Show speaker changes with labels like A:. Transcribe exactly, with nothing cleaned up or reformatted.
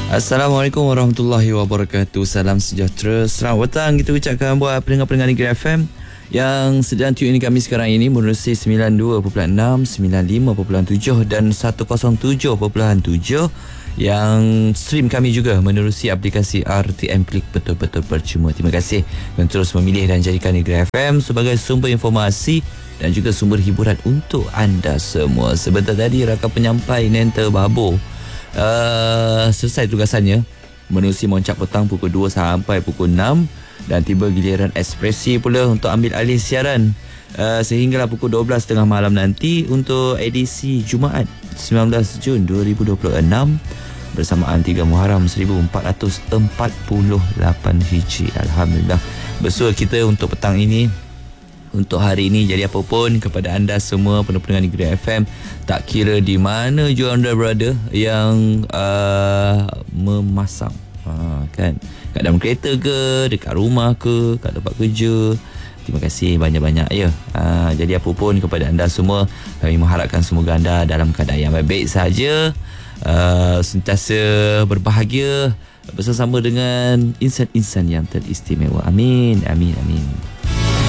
A: Assalamualaikum warahmatullahi wabarakatuh. Salam sejahtera, selamat petang kita ucapkan buat pendengar-pendengar Negeri F M yang sedang tune in kami sekarang ini menerusi sembilan puluh dua perpuluhan enam, sembilan puluh lima perpuluhan tujuh dan seratus tujuh perpuluhan tujuh, yang stream kami juga menerusi aplikasi R T M Klik betul-betul percuma. Terima kasih yang terus memilih dan jadikan Negeri F M sebagai sumber informasi dan juga sumber hiburan untuk anda semua. Sebentar tadi rakan penyampai Nenta Babo Uh, selesai tugasannya menerusi Moncak Petang pukul dua sampai pukul enam, dan tiba giliran Ekspresi pula untuk ambil alih siaran uh, sehinggalah pukul dua belas tiga puluh malam nanti untuk edisi Jumaat sembilan belas Jun dua ribu dua puluh enam bersamaan tiga Muharram seribu empat ratus empat puluh lapan Hijri. Alhamdulillah bersua kita untuk petang ini, untuk hari ini. Jadi apapun kepada anda semua pendengar Negeri F M, tak kira di mana juga anda berada, yang uh, memasang ha, kan, kat dalam kereta ke, dekat rumah ke, kat tempat kerja, terima kasih banyak-banyak ya. Uh, jadi apapun kepada anda semua, kami mengharapkan semoga anda dalam keadaan yang baik-baik saja, uh, sentiasa berbahagia bersama dengan insan-insan yang teristimewa. Amin, amin, amin.